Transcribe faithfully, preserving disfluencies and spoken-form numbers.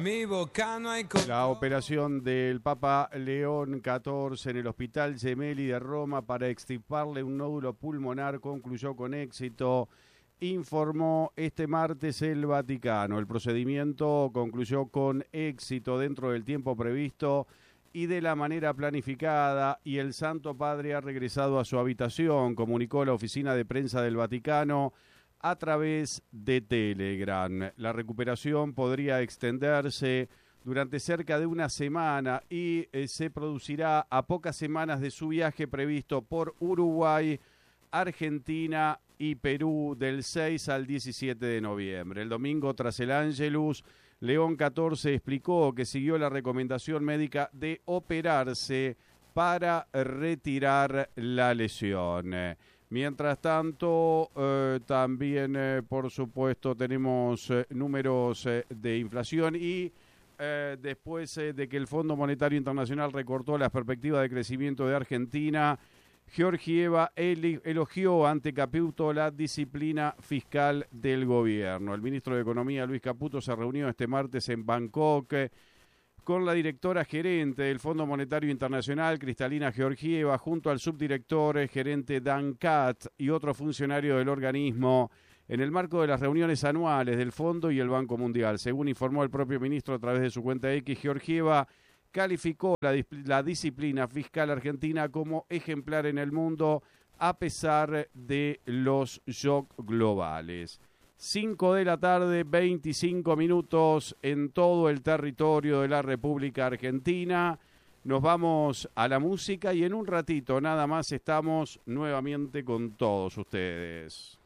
La operación del Papa León catorce en el Hospital Gemelli de Roma para extirparle un nódulo pulmonar concluyó con éxito, informó este martes el Vaticano. El procedimiento concluyó con éxito dentro del tiempo previsto y de la manera planificada, y el Santo Padre ha regresado a su habitación, comunicó la oficina de prensa del Vaticano a través de Telegram. La recuperación podría extenderse durante cerca de una semana y eh, se producirá a pocas semanas de su viaje previsto por Uruguay, Argentina y Perú del seis al diecisiete de noviembre. El domingo, tras el Ángelus, León catorce explicó que siguió la recomendación médica de operarse para retirar la lesión. Mientras tanto, eh, también, eh, por supuesto, tenemos eh, números eh, de inflación y eh, después eh, de que el Fondo Monetario Internacional recortó las perspectivas de crecimiento de Argentina, Georgieva elogió ante Caputo la disciplina fiscal del gobierno. El ministro de Economía, Luis Caputo, se reunió este martes en Bangkok con la directora gerente del Fondo Monetario Internacional, Cristalina Georgieva, junto al subdirector gerente Dan Katz y otro funcionario del organismo, en el marco de las reuniones anuales del Fondo y el Banco Mundial. Según informó el propio ministro a través de su cuenta X, Georgieva calificó la, la disciplina fiscal argentina como ejemplar en el mundo a pesar de los shocks globales. cinco de la tarde, veinticinco minutos en todo el territorio de la República Argentina. Nos vamos a la música y en un ratito nada más estamos nuevamente con todos ustedes.